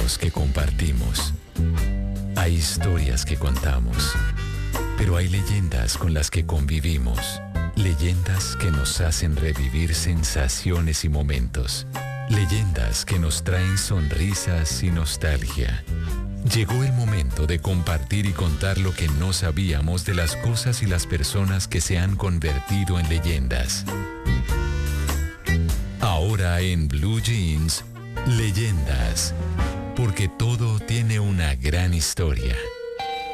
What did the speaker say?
recuerdos que compartimos. Hay historias que contamos. Pero hay leyendas con las que convivimos. Leyendas que nos hacen revivir sensaciones y momentos. Leyendas que nos traen sonrisas y nostalgia. Llegó el momento de compartir y contar lo que no sabíamos de las cosas y las personas que se han convertido en leyendas. Ahora en Blue Jeans, Leyendas. Porque todo tiene una gran historia.